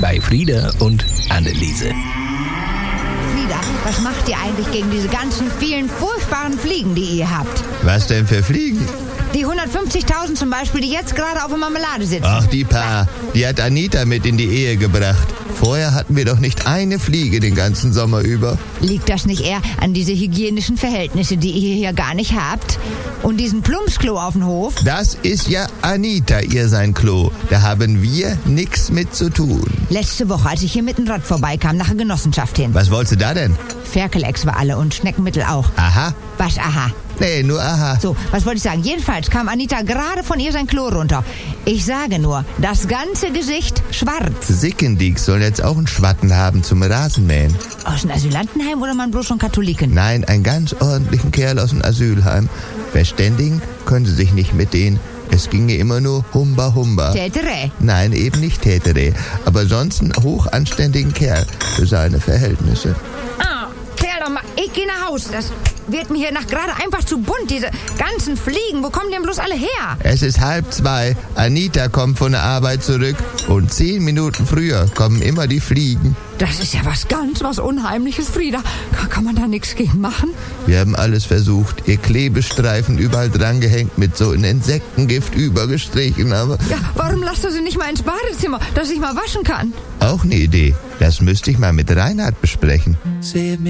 bei Frieda und Anneliese. Frieda, was macht ihr eigentlich gegen diese ganzen vielen furchtbaren Fliegen, die ihr habt? Was denn für Fliegen? Die 150.000 zum Beispiel, die jetzt gerade auf der Marmelade sitzen. Ach, die paar. Die hat Anita mit in die Ehe gebracht. Vorher hatten wir doch nicht eine Fliege den ganzen Sommer über. Liegt das nicht eher an diese hygienischen Verhältnisse, die ihr hier gar nicht habt? Und diesen Plumpsklo auf dem Hof? Das ist ja Anita, ihr sein Klo. Da haben wir nix mit zu tun. Letzte Woche, als ich hier mit dem Rad vorbeikam, nach der Genossenschaft hin. Was wolltest du da denn? Ferkelex war alle und Schneckenmittel auch. Aha. Was, aha? Nee, nur aha. So, was wollte ich sagen? Jedenfalls kam Anita gerade von ihr sein Klo runter. Ich sage nur, das ganze Gesicht schwarz. Sickendieks sollen jetzt auch einen Schwatten haben zum Rasenmähen. Aus dem Asylantenheim oder man bloß schon Katholiken? Nein, einen ganz ordentlichen Kerl aus dem Asylheim. Verständigen können sie sich nicht mit denen. Es ginge immer nur Humba Humba. Tätere. Nein, eben nicht Tätere. Aber sonst einen hochanständigen Kerl für seine Verhältnisse. Klär doch mal, ich gehe nach Haus. Das wird mir hier nach gerade einfach zu bunt. Diese ganzen Fliegen, wo kommen die denn bloß alle her? Es ist 1:30. Anita kommt von der Arbeit zurück. Und 10 Minuten früher kommen immer die Fliegen. Das ist ja was Unheimliches, Frieda. Kann man da nichts gegen machen? Wir haben alles versucht. Ihr Klebestreifen überall drangehängt, mit so einem Insektengift übergestrichen, aber... Ja, warum lasst ihr sie nicht mal ins Badezimmer, dass ich mal waschen kann? Auch eine Idee. Das müsste ich mal mit Reinhard besprechen. Save me.